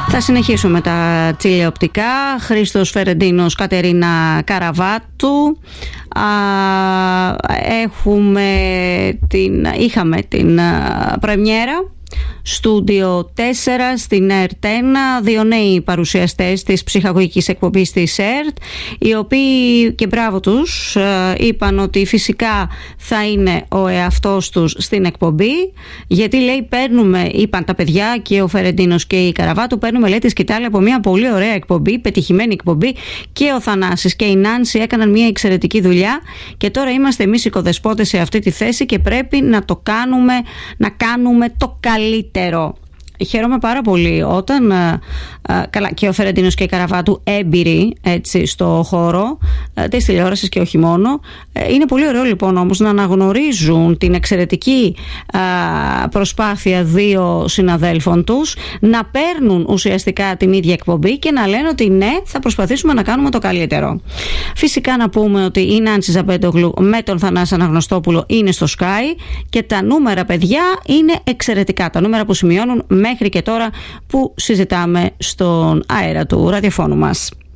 Θα συνεχίσουμε τα τηλεοπτικά. Χρήστος Φερεντίνος, Κατερίνα Καραβάτου. Είχαμε την πρεμιέρα Στούντιο 4 στην ΕΡΤ 1, δύο νέοι παρουσιαστές της ψυχαγωγικής εκπομπής της ΕΡΤ, οι οποίοι, και μπράβο τους, είπαν ότι φυσικά θα είναι ο εαυτός τους στην εκπομπή, γιατί λέει είπαν τα παιδιά και ο Φερεντίνος και η Καραβάτου, παίρνουμε λέει τη σκητάλη από μια πολύ ωραία εκπομπή, πετυχημένη εκπομπή, και ο Θανάσης και η Νάνση έκαναν μια εξαιρετική δουλειά και τώρα είμαστε εμείς οικοδεσπότες σε αυτή τη θέση και πρέπει να το κάνουμε, να κάνουμε το καλύτερο. Χαίρομαι πάρα πολύ όταν και ο Φερεντίνος και η Καραβάτου έμπειροι έτσι, στο χώρο της τηλεόρασης και όχι μόνο. Είναι πολύ ωραίο λοιπόν όμως να αναγνωρίζουν την εξαιρετική προσπάθεια δύο συναδέλφων τους, να παίρνουν ουσιαστικά την ίδια εκπομπή και να λένε ότι ναι, θα προσπαθήσουμε να κάνουμε το καλύτερο. Φυσικά να πούμε ότι η Νάνση Ζαμπέντογλου με τον Θανάση Αναγνωστόπουλο είναι στο Sky και τα νούμερα, παιδιά, είναι εξαιρετικά. Τα νούμερα που σημειώνουν μέχρι και τώρα που συζητάμε στον αέρα του ραδιοφώνου μας.